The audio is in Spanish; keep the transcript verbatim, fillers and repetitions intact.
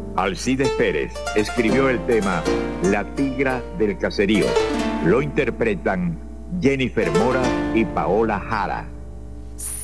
Alcides Pérez escribió el tema La Tigra del Caserío. Lo interpretan Jennifer Mora y Paola Jara.